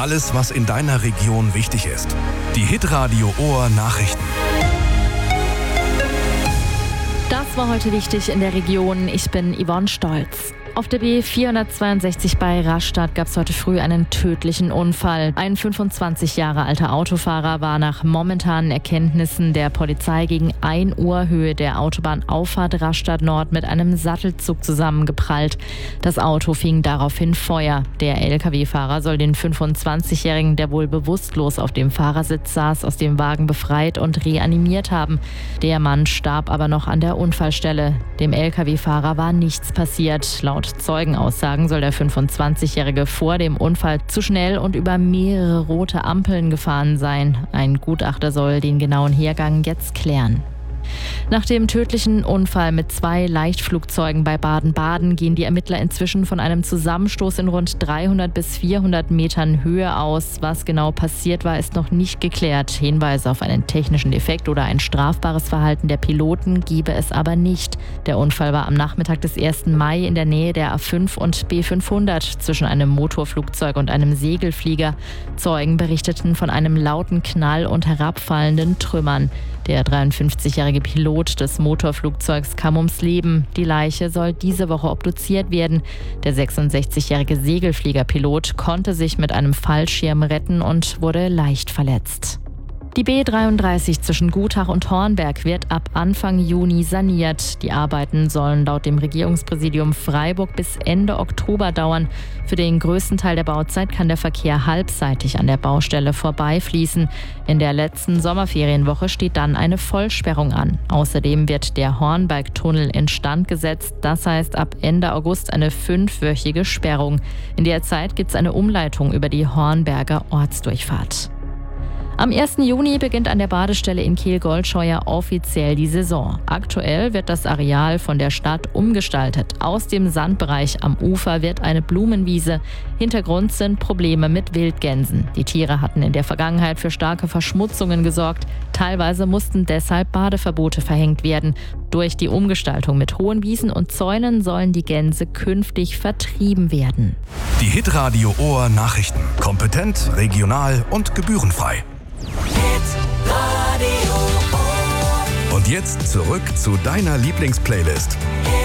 Alles, was in deiner Region wichtig ist. Die Hitradio Ohr Nachrichten. Das war heute wichtig in der Region. Ich bin Yvonne Stolz. Auf der B462 bei Rastatt gab es heute früh einen tödlichen Unfall. Ein 25 Jahre alter Autofahrer war nach momentanen Erkenntnissen der Polizei gegen 1 Uhr Höhe der Autobahnauffahrt Rastatt Nord mit einem Sattelzug zusammengeprallt. Das Auto fing daraufhin Feuer. Der Lkw-Fahrer soll den 25-Jährigen, der wohl bewusstlos auf dem Fahrersitz saß, aus dem Wagen befreit und reanimiert haben. Der Mann starb aber noch an der Unfallstelle. Dem Lkw-Fahrer war nichts passiert. Laut Zeugenaussagen soll der 25-Jährige vor dem Unfall zu schnell und über mehrere rote Ampeln gefahren sein. Ein Gutachter soll den genauen Hergang jetzt klären. Nach dem tödlichen Unfall mit 2 Leichtflugzeugen bei Baden-Baden gehen die Ermittler inzwischen von einem Zusammenstoß in rund 300 bis 400 Metern Höhe aus. Was genau passiert war, ist noch nicht geklärt. Hinweise auf einen technischen Defekt oder ein strafbares Verhalten der Piloten gebe es aber nicht. Der Unfall war am Nachmittag des 1. Mai in der Nähe der A5 und B500 zwischen einem Motorflugzeug und einem Segelflieger. Zeugen berichteten von einem lauten Knall und herabfallenden Trümmern. Der 53-jährige Pilot des Motorflugzeugs kam ums Leben. Die Leiche soll diese Woche obduziert werden. Der 66-jährige Segelfliegerpilot konnte sich mit einem Fallschirm retten und wurde leicht verletzt. Die B33 zwischen Gutach und Hornberg wird ab Anfang Juni saniert. Die Arbeiten sollen laut dem Regierungspräsidium Freiburg bis Ende Oktober dauern. Für den größten Teil der Bauzeit kann der Verkehr halbseitig an der Baustelle vorbeifließen. In der letzten Sommerferienwoche steht dann eine Vollsperrung an. Außerdem wird der Hornbergtunnel instand gesetzt. Das heißt ab Ende August eine 5-wöchige Sperrung. In der Zeit gibt es eine Umleitung über die Hornberger Ortsdurchfahrt. Am 1. Juni beginnt an der Badestelle in Kehl-Goldscheuer offiziell die Saison. Aktuell wird das Areal von der Stadt umgestaltet. Aus dem Sandbereich am Ufer wird eine Blumenwiese. Hintergrund sind Probleme mit Wildgänsen. Die Tiere hatten in der Vergangenheit für starke Verschmutzungen gesorgt. Teilweise mussten deshalb Badeverbote verhängt werden. Durch die Umgestaltung mit hohen Wiesen und Zäunen sollen die Gänse künftig vertrieben werden. Die Hitradio Ohr Nachrichten. Kompetent, regional und gebührenfrei. Und jetzt zurück zu deiner Lieblingsplaylist.